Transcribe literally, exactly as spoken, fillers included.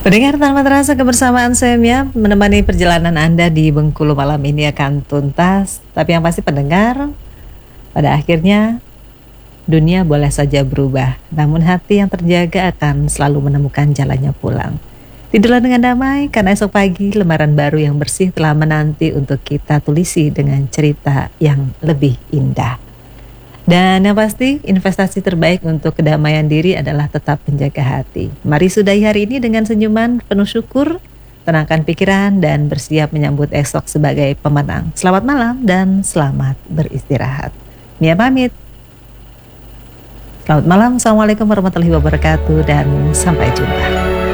Pendengar, tanpa terasa kebersamaan saya Mia menemani perjalanan Anda di Bengkulu malam ini akan tuntas. Tapi yang pasti pendengar, pada akhirnya dunia boleh saja berubah, namun hati yang terjaga akan selalu menemukan jalannya pulang. Tidurlah dengan damai, karena esok pagi lembaran baru yang bersih telah menanti untuk kita tulisi dengan cerita yang lebih indah. Dan yang pasti investasi terbaik untuk kedamaian diri adalah tetap menjaga hati. Mari sudahi hari ini dengan senyuman penuh syukur, tenangkan pikiran dan bersiap menyambut esok sebagai pemenang. Selamat malam dan selamat beristirahat. Mia pamit. Selamat malam, Assalamualaikum warahmatullahi wabarakatuh dan sampai jumpa.